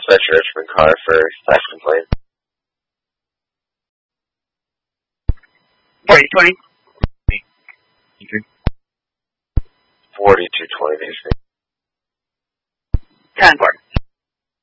Spencer Richmond car for tax complaint. 4220. 4220, 10-4.